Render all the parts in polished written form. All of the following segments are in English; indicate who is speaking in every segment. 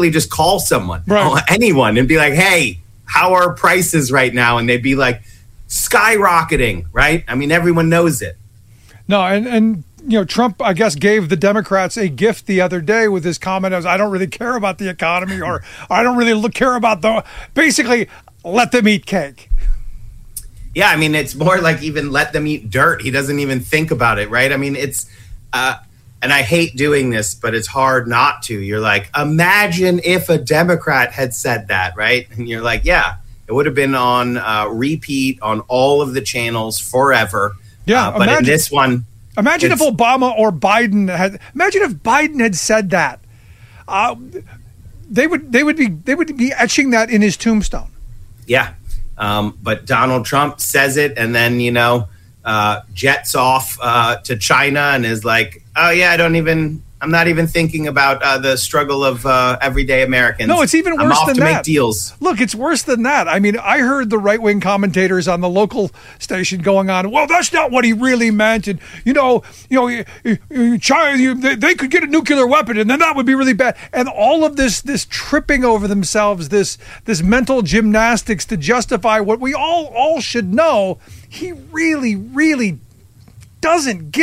Speaker 1: just call someone,
Speaker 2: right.
Speaker 1: anyone, and be like, hey, how are prices right now? And they'd be like, skyrocketing, right? I mean, everyone knows it.
Speaker 2: No, and Trump, I guess, gave the Democrats a gift the other day with his comment as, I don't really care about the economy, or I don't really care about basically, let them eat cake.
Speaker 1: Yeah, I mean, it's more like even let them eat dirt. He doesn't even think about it, right? I mean, it's, and I hate doing this, but it's hard not to. You're like, imagine if a Democrat had said that, right? And you're like, yeah, it would have been on repeat on all of the channels forever.
Speaker 2: Yeah,
Speaker 1: but in this one,
Speaker 2: imagine if Obama or Biden had said that. They would be etching that in his tombstone.
Speaker 1: Yeah. But Donald Trump says it and then, jets off to China and is like, oh, yeah, I'm not even thinking about the struggle of everyday Americans.
Speaker 2: No, it's even worse than that.
Speaker 1: I'm off to make deals.
Speaker 2: Look, it's worse than that. I mean, I heard the right-wing commentators on the local station going on, well, that's not what he really meant. And, China, they could get a nuclear weapon and then that would be really bad. And all of this tripping over themselves, this mental gymnastics to justify what we all should know. He really, really doesn't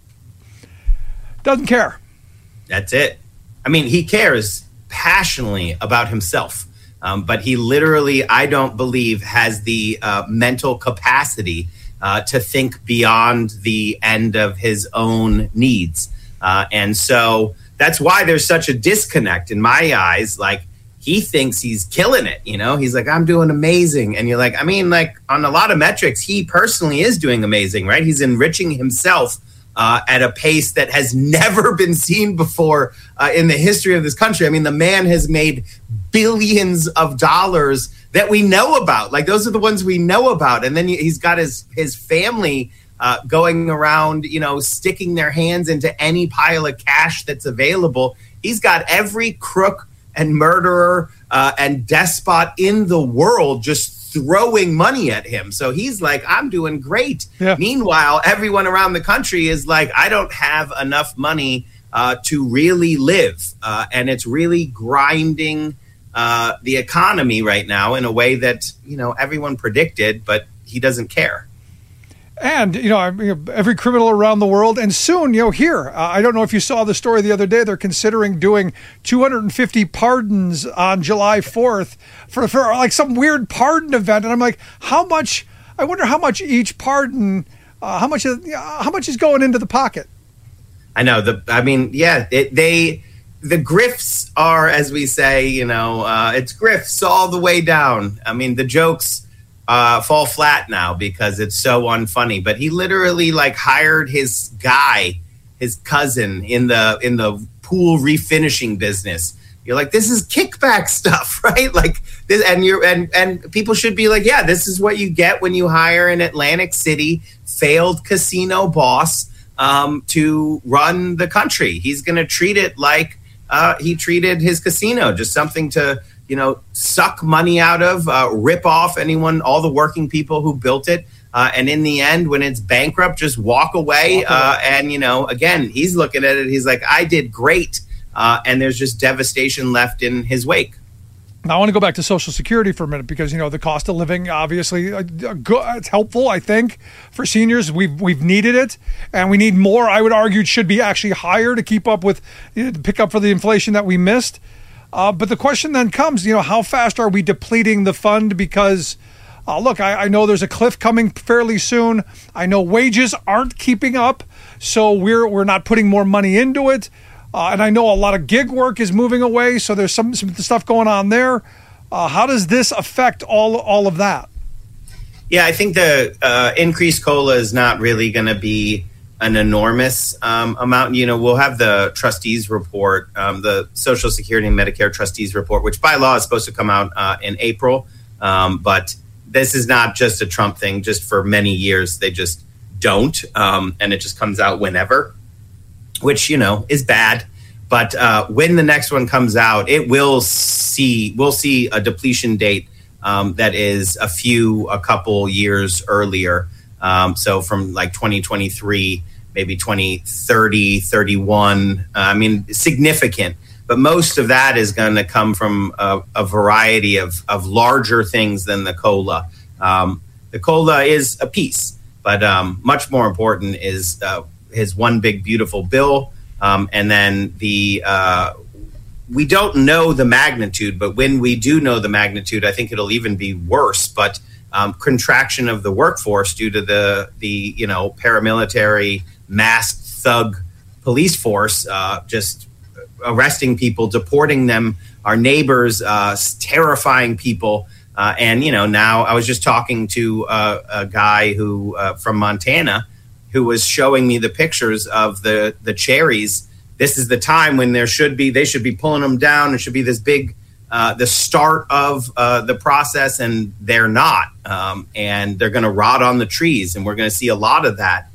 Speaker 2: care.
Speaker 1: That's it. I mean, he cares passionately about himself, but he literally, I don't believe, has the mental capacity to think beyond the end of his own needs. And so that's why there's such a disconnect in my eyes. Like, he thinks he's killing it. He's like, I'm doing amazing. And you're like, I mean, like on a lot of metrics, he personally is doing amazing, right? He's enriching himself at a pace that has never been seen before in the history of this country. I mean, the man has made billions of dollars that we know about. Like, those are the ones we know about. And then he's got his family going around, sticking their hands into any pile of cash that's available. He's got every crook and murderer and despot in the world just throwing money at him. So he's like, I'm doing great.
Speaker 2: Yeah.
Speaker 1: Meanwhile, everyone around the country is like, I don't have enough money to really live. And it's really grinding the economy right now in a way that, everyone predicted, but he doesn't care.
Speaker 2: And, every criminal around the world, and soon, here, I don't know if you saw the story the other day, they're considering doing 250 pardons on July 4th for like some weird pardon event. And I'm like, I wonder how much each pardon, how much is going into the pocket?
Speaker 1: I know. The grifts are, as we say, it's grifts all the way down. I mean, the jokes fall flat now because it's so unfunny. But he literally hired his cousin in the pool refinishing business. You're like, this is kickback stuff, right? Like this, and people should be like, yeah, this is what you get when you hire an Atlantic City failed casino boss to run the country. He's going to treat it like he treated his casino, just something to suck money out of, rip off all the working people who built it. And in the end, when it's bankrupt, just walk away. And, again, he's looking at it. He's like, I did great. And there's just devastation left in his wake.
Speaker 2: Now, I want to go back to Social Security for a minute because, the cost of living, obviously, it's helpful, I think, for seniors. We've needed it, and we need more. I would argue it should be actually higher to keep up with, to pick up for the inflation that we missed. But the question then comes, how fast are we depleting the fund? Because, look, I know there's a cliff coming fairly soon. I know wages aren't keeping up, so we're not putting more money into it. And I know a lot of gig work is moving away, so there's some stuff going on there. How does this affect all of that?
Speaker 1: Yeah, I think the increased COLA is not really going to be an enormous amount. We'll have the trustees report, the Social Security and Medicare trustees report, which by law is supposed to come out in April. But this is not just a Trump thing. Just for many years, they just don't. And it just comes out whenever, which, is bad. But when the next one comes out, we'll see a depletion date that is a couple years earlier. So from 2023, maybe 2030, 31, significant. but most of that is going to come from a variety of larger things than the COLA. The COLA is a piece, but much more important is his one big beautiful bill, and then we don't know the magnitude, but when we do know the magnitude, I think it'll even be worse. But contraction of the workforce due to the paramilitary masked thug police force just arresting people, deporting them, our neighbors, terrifying people. And now I was just talking to a guy who from Montana who was showing me the pictures of the cherries. This is the time when they should be pulling them down. It should be this big, the start of the process, and they're not. And they're going to rot on the trees, and we're going to see a lot of that.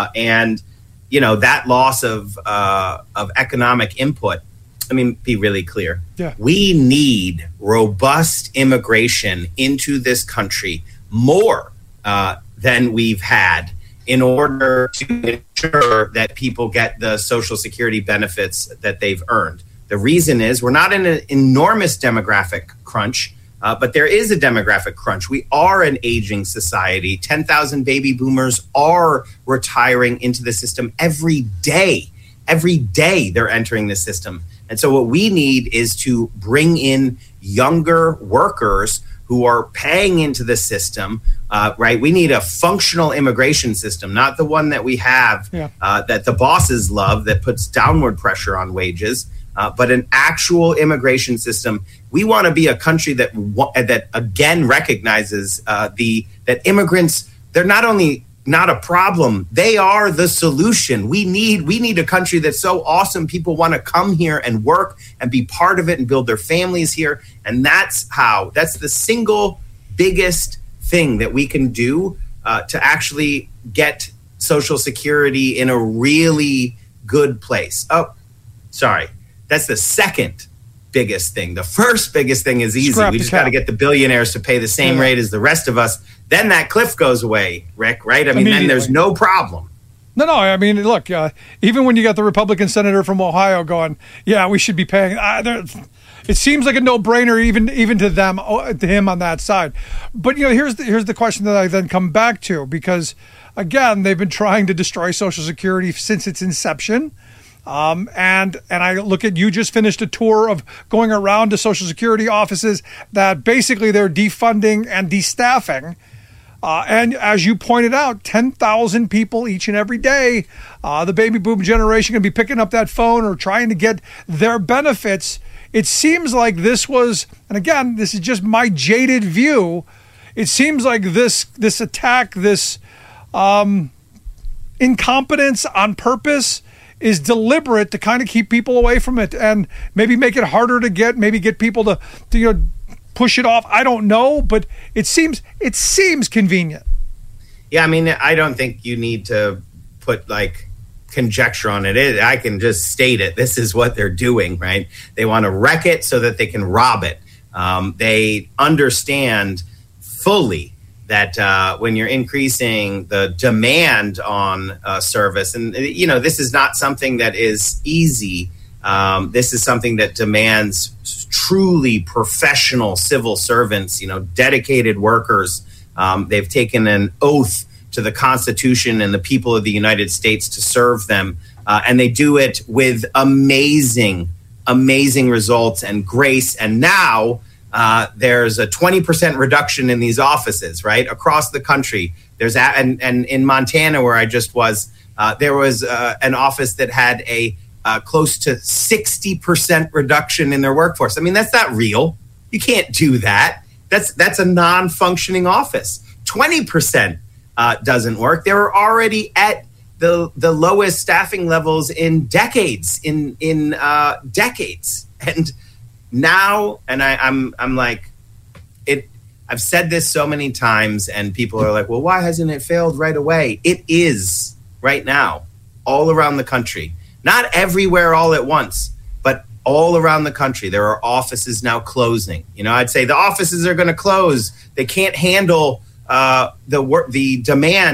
Speaker 1: And that loss of economic input. I mean, be really clear.
Speaker 2: Yeah. We
Speaker 1: need robust immigration into this country more than we've had, in order to ensure that people get the Social Security benefits that they've earned. The reason is we're not in an enormous demographic crunch, but there is a demographic crunch. We are an aging society. 10,000 baby boomers are retiring into the system every day. Every day they're entering the system. And so what we need is to bring in younger workers who are paying into the system, right? We need a functional immigration system, not the one that we have that the bosses love, that puts downward pressure on wages, but an actual immigration system. We want to be a country that again recognizes that immigrants, they're not only not a problem, they are the solution. We need a country that's so awesome people want to come here and work and be part of it and build their families here. And that's the single biggest thing that we can do to actually get Social Security in a really good place. Oh, sorry. That's the second biggest thing. The first biggest thing is easy. We just got to get the billionaires to pay the same rate as the rest of us. Then that cliff goes away, Rick, right? I mean, then there's no problem.
Speaker 2: No, I mean, look, even when you got the Republican senator from Ohio going, yeah, we should be paying. It seems like a no-brainer even to them, to him on that side. But, here's the question that I then come back to, because, again, they've been trying to destroy Social Security since its inception. And I look at, you just finished a tour of going around to Social Security offices that basically they're defunding and destaffing. And as you pointed out, 10,000 people each and every day, the baby boom generation going to be picking up that phone or trying to get their benefits. It seems like this was, and again, this is just my jaded view, it seems like this attack, this incompetence on purpose is deliberate to kind of keep people away from it and maybe make it harder to get people to push it off. I don't know, but it seems convenient.
Speaker 1: Yeah, I mean, I don't think you need to put conjecture on it. I can just state it. This is what they're doing, right? They want to wreck it so that they can rob it. They understand fully that when you're increasing the demand on service, and this is not something that is easy. This is something that demands truly professional civil servants, dedicated workers. They've taken an oath to the Constitution and the people of the United States to serve them. And they do it with amazing results and grace. And now there's a 20% reduction in these offices, right, across the country. And in Montana, where I just was, there was an office that had a close to 60% reduction in their workforce. I mean, that's not real. You can't do that. That's a non-functioning office. 20% doesn't work. They were already at the lowest staffing levels in decades. Decades, and now, and I'm like, it. I've said this so many times, and people are like, "Well, why hasn't it failed right away?" It is right now, all around the country. Not everywhere all at once, but all around the country. There are offices now closing. I'd say the offices are going to close. They can't handle the demand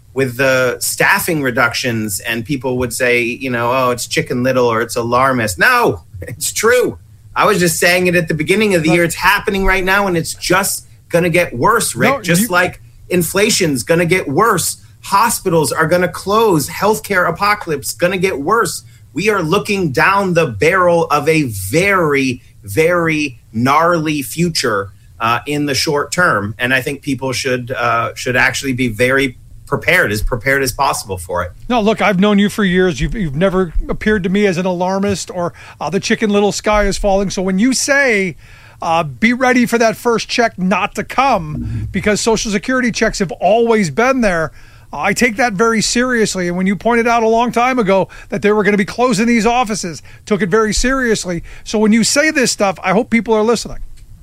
Speaker 1: with the staffing reductions, and people would say, oh, it's Chicken Little or it's alarmist. No, it's true. I was just saying it at the beginning of the year. It's happening right now, and it's just going to get worse, Rick. Like inflation's going to get worse. Hospitals are going to close. Healthcare apocalypse going to get worse. We are looking down the barrel of a very, very gnarly future in the short term, and I think people should actually be very prepared as possible for it.
Speaker 2: No, look, I've known you for years. You've never appeared to me as an alarmist or the Chicken Little sky is falling. So when you say be ready for that first check not to come, because Social Security checks have always been there, I take that very seriously. And when you pointed out a long time ago that they were going to be closing these offices, took it very seriously. So when you say this stuff, I hope people are listening.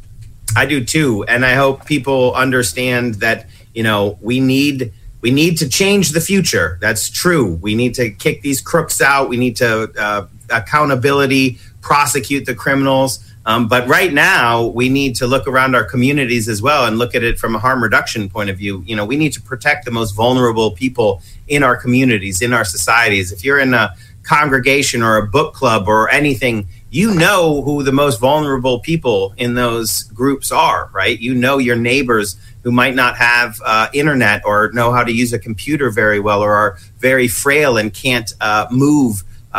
Speaker 1: I do too. And I hope people understand that, we need to change the future. That's true. We need to kick these crooks out. We need to accountability, prosecute the criminals. But right now, we need to look around our communities as well and look at it from a harm reduction point of view. We need to protect the most vulnerable people in our communities, in our societies. If you're in a congregation or a book club or anything, you know who the most vulnerable people in those groups are, right? You know your neighbors who might not have internet or know how to use a computer very well or are very frail and can't move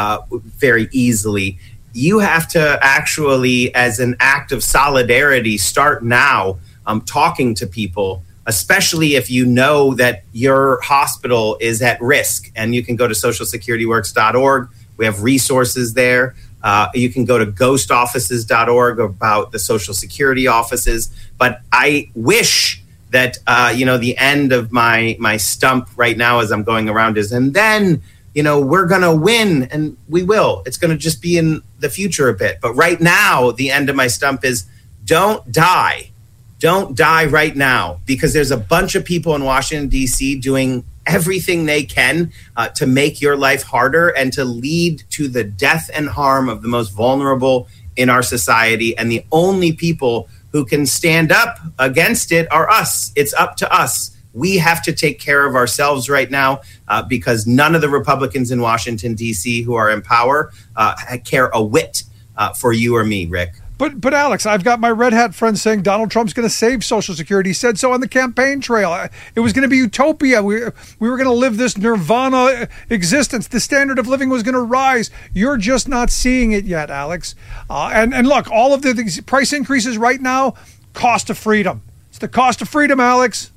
Speaker 1: very easily. You have to actually, as an act of solidarity, start now talking to people, especially if you know that your hospital is at risk. And you can go to socialsecurityworks.org. We have resources there. You can go to ghostoffices.org about the Social Security offices. But I wish that, the end of my stump right now as I'm going around is, and then we're going to win, and we will. It's going to just be in the future a bit. But right now, the end of my stump is don't die. Don't die right now, because there's a bunch of people in Washington, D.C. doing everything they can to make your life harder and to lead to the death and harm of the most vulnerable in our society. And the only people who can stand up against it are us. It's up to us. We have to take care of ourselves right now because none of the Republicans in Washington, D.C. who are in power care a whit for you or me, Rick.
Speaker 2: But Alex, I've got my red hat friend saying Donald Trump's going to save Social Security. He said so on the campaign trail. It was going to be utopia. We were going to live this nirvana existence. The standard of living was going to rise. You're just not seeing it yet, Alex. And look, all of the price increases right now, cost of freedom. It's the cost of freedom, Alex.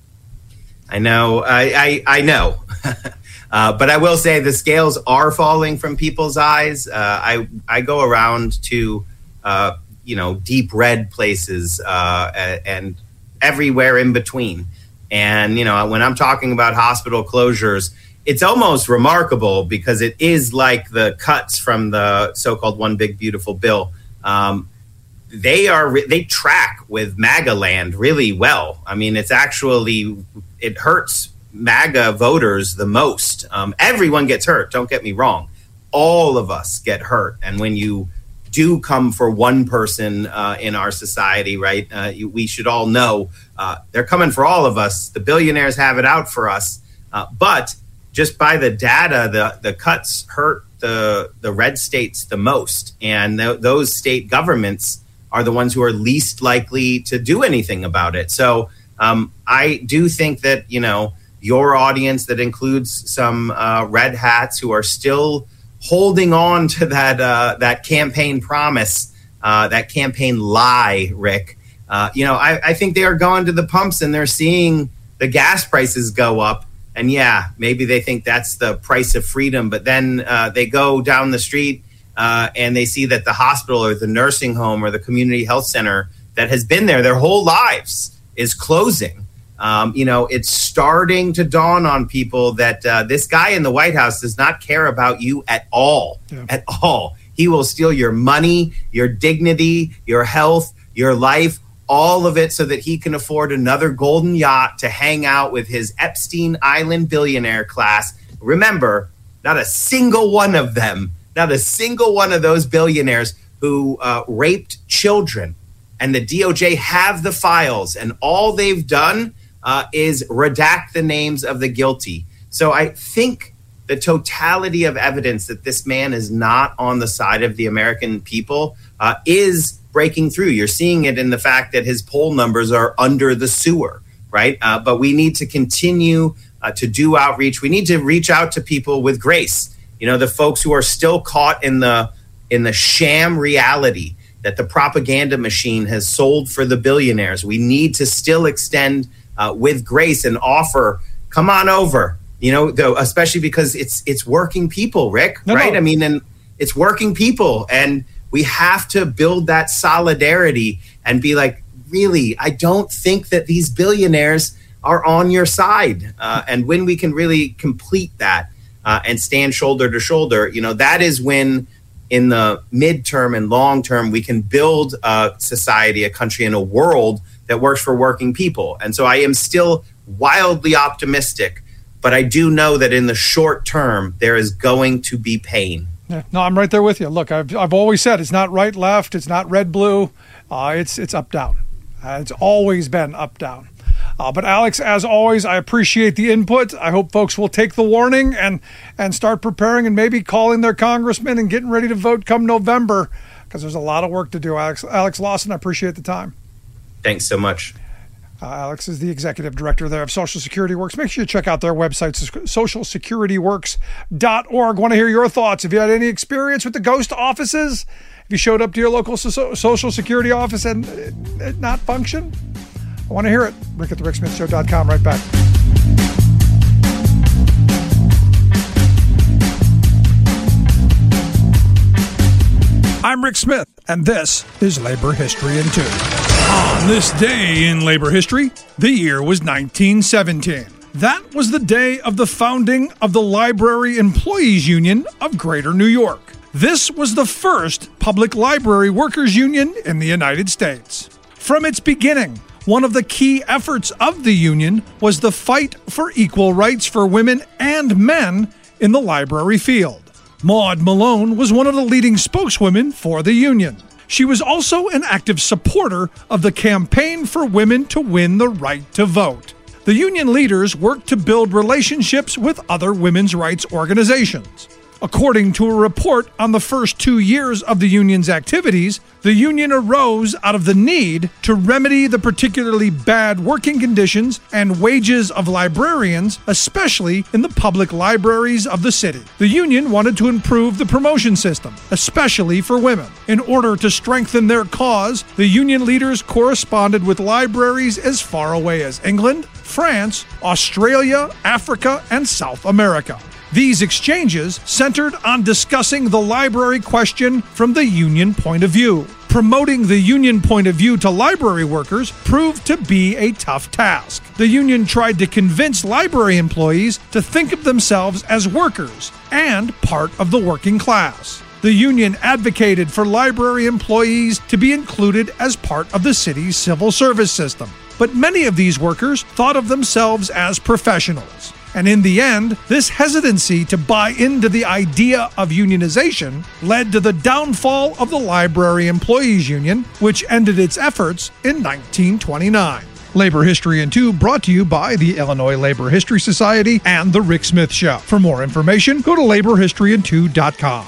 Speaker 1: I know. I know. But I will say the scales are falling from people's eyes. I go around to, deep red places and everywhere in between. And, when I'm talking about hospital closures, it's almost remarkable because it is like the cuts from the so-called One Big Beautiful Bill. They track with MAGA land really well. I mean, it hurts MAGA voters the most. Everyone gets hurt. Don't get me wrong. All of us get hurt. And when you do come for one person in our society, right, we should all know they're coming for all of us. The billionaires have it out for us. But just by the data, the cuts hurt the red states the most. And those state governments are the ones who are least likely to do anything about it. So I do think that, your audience that includes some red hats who are still holding on to that campaign promise, that campaign lie, Rick. I think they are going to the pumps and they're seeing the gas prices go up. And yeah, maybe they think that's the price of freedom. But then they go down the street and they see that the hospital or the nursing home or the community health center that has been there their whole lives is closing. It's starting to dawn on people that this guy in the White House does not care about you at all, at all. He will steal your money, your dignity, your health, your life, all of it so that he can afford another golden yacht to hang out with his Epstein Island billionaire class. Remember, not a single one of them, not a single one of those billionaires who raped children. And the DOJ have the files, and all they've done is redact the names of the guilty. So I think the totality of evidence that this man is not on the side of the American people is breaking through. You're seeing it in the fact that his poll numbers are under the sewer, right? But we need to continue to do outreach. We need to reach out to people with grace. The folks who are still caught in the sham reality that the propaganda machine has sold for the billionaires. We need to still extend with grace and offer, come on over, though, especially because it's working people, Rick, right? I mean, and it's working people, and we have to build that solidarity and be like, really, I don't think that these billionaires are on your side. And when we can really complete that and stand shoulder to shoulder, that is when in the midterm and long term, we can build a society, a country, and a world that works for working people. And so I am still wildly optimistic, but I do know that in the short term, there is going to be pain.
Speaker 2: Yeah, no, I'm right there with you. Look, I've always said it's not right, left. It's not red, blue. It's up, down. It's always been up, down. But Alex, as always, I appreciate the input. I hope folks will take the warning and start preparing and maybe calling their congressman and getting ready to vote come November, because there's a lot of work to do. Alex Lawson, I appreciate the time.
Speaker 1: Thanks so much.
Speaker 2: Alex is the executive director there of Social Security Works. Make sure you check out their website, socialsecurityworks.org. Want to hear your thoughts. If you had any experience with the ghost offices, if you showed up to your local Social Security office and it not function, I want to hear it. Rick at thericksmithshow.com. Right back. I'm Rick Smith, and this is Labor History in 2. On this day in labor history, the year was 1917. That was the day of the founding of the Library Employees Union of Greater New York. This was the first public library workers union in the United States. From its beginning, one of the key efforts of the union was the fight for equal rights for women and men in the library field. Maud Malone was one of the leading spokeswomen for the union. She was also an active supporter of the campaign for women to win the right to vote. The union leaders worked to build relationships with other women's rights organizations. According to a report on the first 2 years of the union's activities, the union arose out of the need to remedy the particularly bad working conditions and wages of librarians, especially in the public libraries of the city. The union wanted to improve the promotion system, especially for women. In order to strengthen their cause, the union leaders corresponded with libraries as far away as England, France, Australia, Africa, and South America. These exchanges centered on discussing the library question from the union point of view. Promoting the union point of view to library workers proved to be a tough task. The union tried to convince library employees to think of themselves as workers and part of the working class. The union advocated for library employees to be included as part of the city's civil service system. But many of these workers thought of themselves as professionals. And in the end, this hesitancy to buy into the idea of unionization led to the downfall of the Library Employees Union, which ended its efforts in 1929. Labor History in 2 brought to you by the Illinois Labor History Society and The Rick Smith Show. For more information, go to laborhistoryin2.com.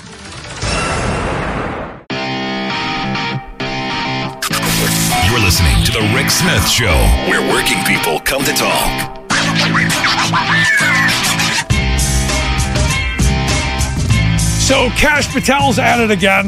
Speaker 3: You're listening to The Rick Smith Show, where working people come to talk.
Speaker 2: So Kash Patel's at it again.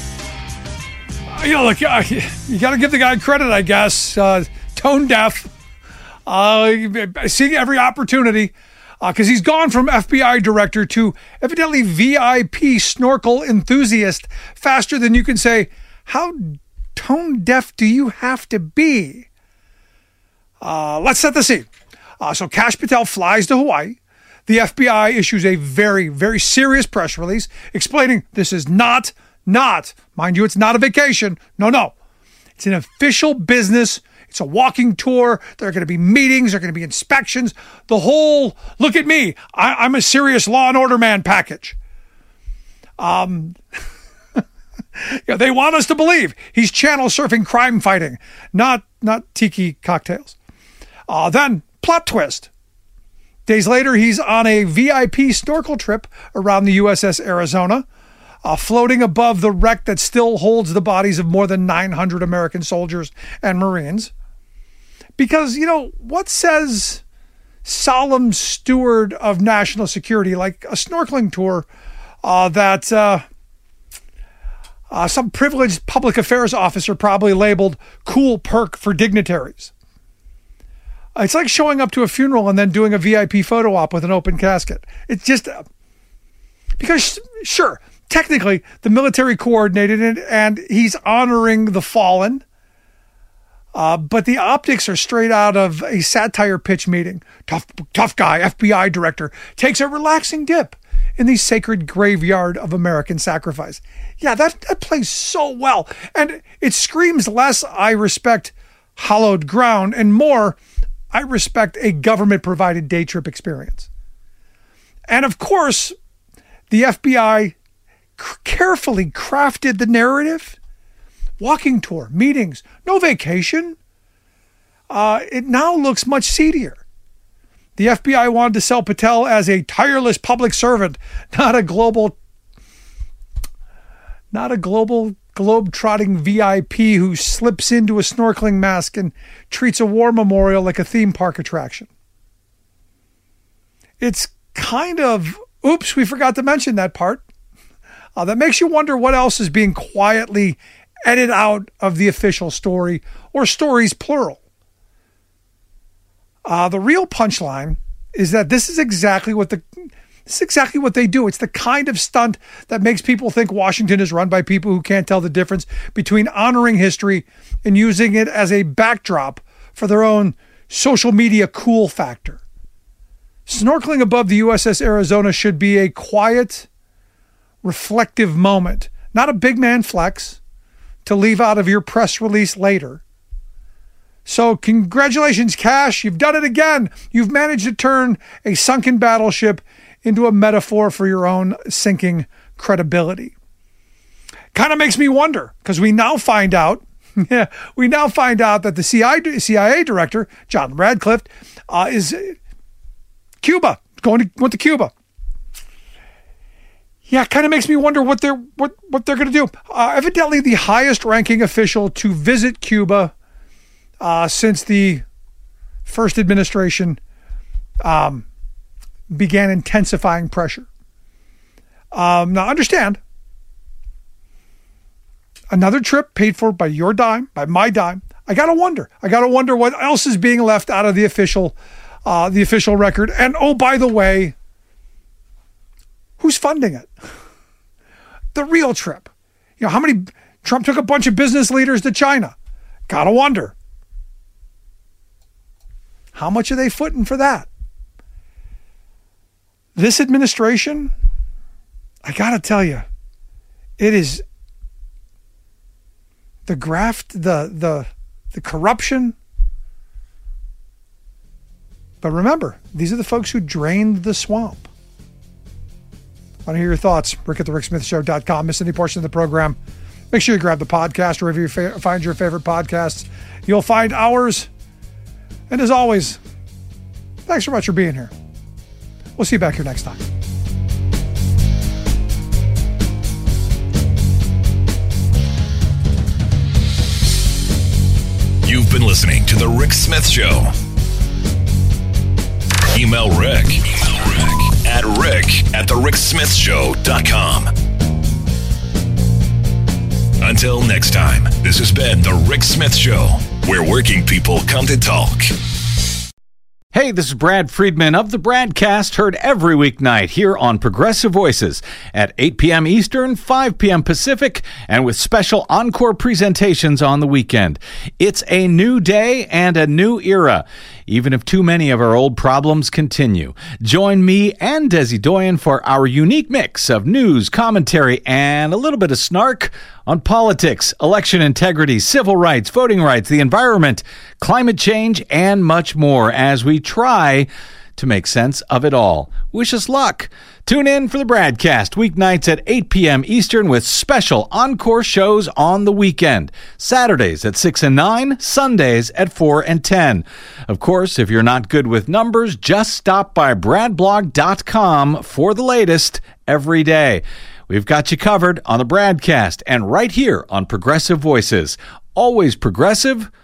Speaker 2: Look, you got to give the guy credit, I guess. Tone deaf, seeing every opportunity, because he's gone from FBI director to evidently VIP snorkel enthusiast faster than you can say. How tone deaf do you have to be? Let's set the scene. So Kash Patel flies to Hawaii. The FBI issues a very, very serious press release explaining this is not, mind you, it's not a vacation. No. It's an official business. It's a walking tour. There are going to be meetings. There are going to be inspections. The whole, look at me, I'm a serious law and order man package. They want us to believe he's channel surfing crime fighting, not tiki cocktails. Then, plot twist. Days later, he's on a VIP snorkel trip around the USS Arizona, floating above the wreck that still holds the bodies of more than 900 American soldiers and Marines. Because, what says solemn steward of national security, like a snorkeling tour that some privileged public affairs officer probably labeled cool perk for dignitaries? It's like showing up to a funeral and then doing a VIP photo op with an open casket. It's just because, sure, technically the military coordinated it and he's honoring the fallen. But the optics are straight out of a satire pitch meeting. Tough guy, FBI director, takes a relaxing dip in the sacred graveyard of American sacrifice. Yeah, that plays so well. And it screams less, I respect hallowed ground, and more, I respect a government-provided day trip experience. And of course, the FBI carefully crafted the narrative. Walking tour, meetings, no vacation. It now looks much seedier. The FBI wanted to sell Patel as a tireless public servant, not a global globe-trotting VIP who slips into a snorkeling mask and treats a war memorial like a theme park attraction. It's kind of, oops, we forgot to mention that part. That makes you wonder what else is being quietly edited out of the official story, or stories plural. The real punchline is that this is exactly what they do. It's the kind of stunt that makes people think Washington is run by people who can't tell the difference between honoring history and using it as a backdrop for their own social media cool factor. Snorkeling above the USS Arizona should be a quiet, reflective moment, not a big man flex to leave out of your press release later. So congratulations, Cash. You've done it again. You've managed to turn a sunken battleship into a metaphor for your own sinking credibility. Kind of makes me wonder, because we now find out that the CIA director, John Radcliffe, is Cuba, went to Cuba. Yeah, kind of makes me wonder what they're going to do. Evidently, the highest ranking official to visit Cuba since the first administration began intensifying pressure. Now, understand, another trip paid for by your dime, by my dime. I gotta wonder what else is being left out of the official record. And oh, by the way, who's funding it? The real trip. Trump took a bunch of business leaders to China. Gotta wonder. How much are they footing for that? This administration, I gotta tell you, it is the graft, the corruption. But remember, these are the folks who drained the swamp. I want to hear your thoughts. Rick at thericksmithshow.com. Miss any portion of the program, make sure you grab the podcast wherever you find your favorite podcasts. You'll find ours. And as always, thanks so much for being here. We'll see you back here next time.
Speaker 3: You've been listening to The Rick Smith Show. Email Rick at rick@thericksmithshow.com. Until next time, this has been The Rick Smith Show, where working people come to talk.
Speaker 4: Hey, this is Brad Friedman of the Bradcast, heard every weeknight here on Progressive Voices at 8 p.m. Eastern, 5 p.m. Pacific, and with special encore presentations on the weekend. It's a new day and a new era, even if too many of our old problems continue. Join me and Desi Doyen for our unique mix of news, commentary, and a little bit of snark on politics, election integrity, civil rights, voting rights, the environment, climate change, and much more as we try to make sense of it all. Wish us luck. Tune in for the Bradcast weeknights at 8 p.m. Eastern with special encore shows on the weekend. Saturdays at 6 and 9, Sundays at 4 and 10. Of course, if you're not good with numbers, just stop by bradblog.com for the latest every day. We've got you covered on the Bradcast and right here on Progressive Voices. Always progressive,